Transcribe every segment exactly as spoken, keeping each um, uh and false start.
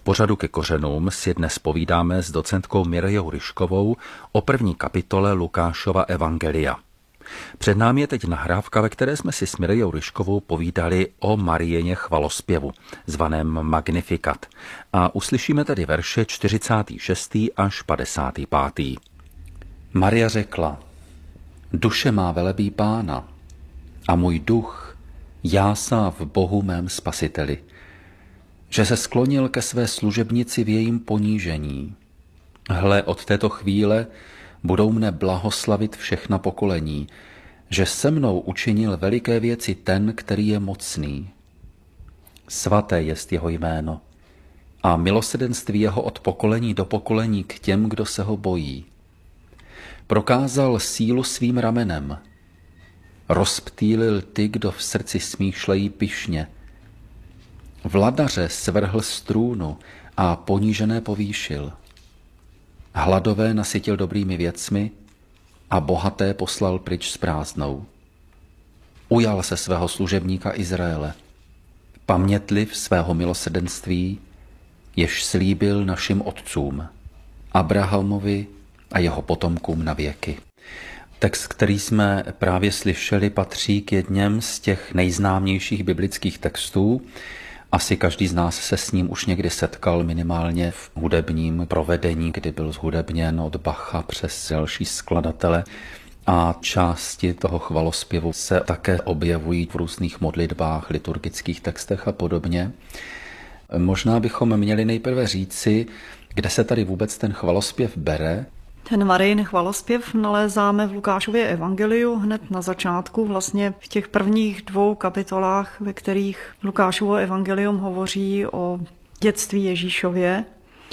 pořadu Ke kořenům si dnes povídáme s docentkou Mirjou Ryškovou o první kapitole Lukášova evangelia. Před námi je teď nahrávka, ve které jsme si s Mirjou Ryškovou povídali o Marijině chvalospěvu, zvaném Magnificat. A uslyšíme tedy verše čtyřicátý šestý až padesátý pátý. Maria řekla: Duše má velebí Pána a můj duch jásá v Bohu mém spasiteli, že se sklonil ke své služebnici v jejím ponížení. Hle, od této chvíle budou mne blahoslavit všechna pokolení, že se mnou učinil veliké věci ten, který je mocný. Svaté jest jeho jméno a milosrdenství jeho od pokolení do pokolení k těm, kdo se ho bojí. Prokázal sílu svým ramenem, rozptýlil ty, kdo v srdci smýšlejí pyšně. Vladaře svrhl z trůnu a ponížené povýšil. Hladové nasytil dobrými věcmi a bohaté poslal pryč s prázdnou. Ujal se svého služebníka Izraele, pamětliv svého milosrdenství, jež slíbil našim otcům, Abrahamovi a jeho potomkům na věky. Text, který jsme právě slyšeli, patří k jedněm z těch nejznámějších biblických textů. Asi každý z nás se s ním už někdy setkal, minimálně v hudebním provedení, kdy byl zhudebněn od Bacha přes další skladatele. A části toho chvalospěvu se také objevují v různých modlitbách, liturgických textech a podobně. Možná bychom měli nejprve říci, kde se tady vůbec ten chvalospěv bere. Ten Marijin chvalospěv nalézáme v Lukášově evangeliu hned na začátku, vlastně v těch prvních dvou kapitolách, ve kterých Lukášovo evangelium hovoří o dětství Ježíšově.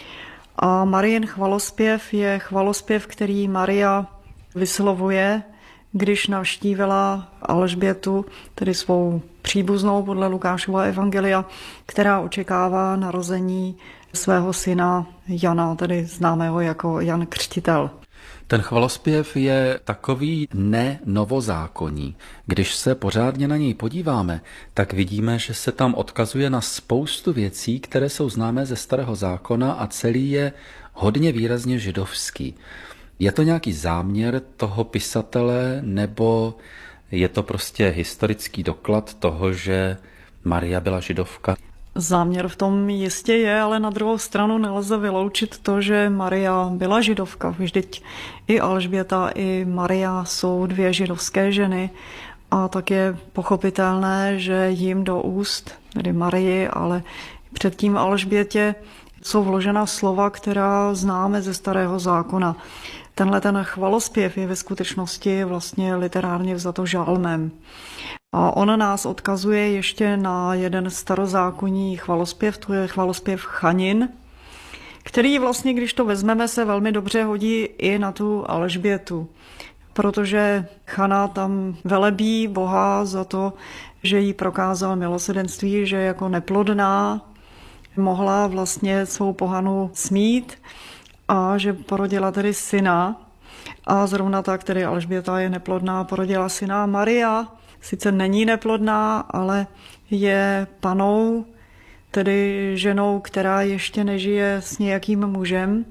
A Marijin chvalospěv je chvalospěv, který Maria vyslovuje, když navštívila Alžbětu, tedy svou příbuznou podle Lukášova evangelia, která očekává narození svého syna Jana, tedy známého jako Jan Křtitel. Ten chvalospěv je takový nenovozákonní. Když se pořádně na něj podíváme, tak vidíme, že se tam odkazuje na spoustu věcí, které jsou známé ze Starého zákona a celý je hodně výrazně židovský. Je to nějaký záměr toho pisatele, nebo je to prostě historický doklad toho, že Maria byla židovka? Záměr v tom jistě je, ale na druhou stranu nelze vyloučit to, že Maria byla židovka. Vždyť i Alžběta, i Maria jsou dvě židovské ženy a tak je pochopitelné, že jim do úst, tedy Marii, ale předtím Alžbětě, jsou vložena slova, která známe ze Starého zákona. Tenhle ten chvalospěv je ve skutečnosti vlastně literárně vzato žalmem. A on nás odkazuje ještě na jeden starozákonní chvalospěv, to je chvalospěv Chanin, který vlastně, když to vezmeme, se velmi dobře hodí i na tu Alžbětu, protože Chana tam velebí Boha za to, že jí prokázal milosrdenství, že jako neplodná mohla vlastně svou pohanu smít a že porodila tedy syna. A zrovna tak, tedy Alžběta je neplodná, porodila syna. Maria sice není neplodná, ale je panou, tedy ženou, která ještě nežije s nějakým mužem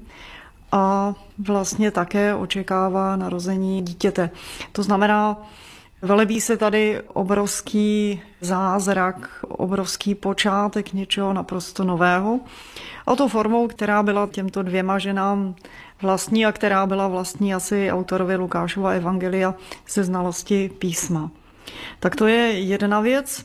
a vlastně také očekává narození dítěte. To znamená, velebí se tady obrovský zázrak, obrovský počátek něčeho naprosto nového. A to formou, která byla těmto dvěma ženám vlastní a která byla vlastní asi autorovi Lukášova evangelia ze znalosti písma. Tak to je jedna věc.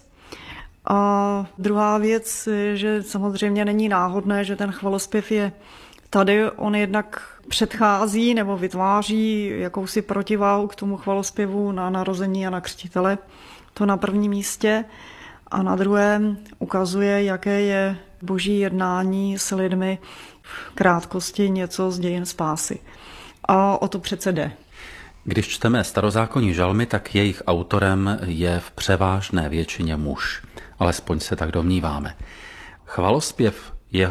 A druhá věc, že samozřejmě není náhodné, že ten chvalospěv je tady. On jednak předchází nebo vytváří jakousi protiváhu k tomu chvalospěvu na narození Jana Křtitele. To na prvním místě. A na druhém ukazuje, jaké je boží jednání s lidmi v krátkosti něco z dějin spásy. A o to přece jde. Když čteme starozákonní žalmy, tak jejich autorem je v převážné většině muž. Alespoň se tak domníváme. Chvalospěv